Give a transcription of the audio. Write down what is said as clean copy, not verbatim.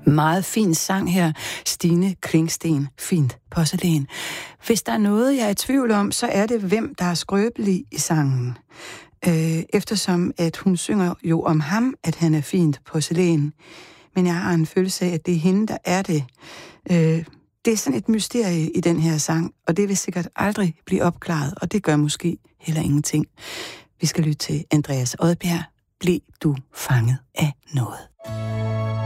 Meget fin sang her. Stine Klingsten, Fint porcelæn. Hvis der er noget, jeg er i tvivl om, så er det, hvem der er skrøbelig i sangen. Eftersom at hun synger jo om ham, at han er fint porcelæn. Men jeg har en følelse af, at det er hende, der er det. Det er sådan et mysterie i den her sang, og det vil sikkert aldrig blive opklaret, og det gør måske heller ingenting. Vi skal lytte til Andreas Odbjerg. Blev du fanget af noget?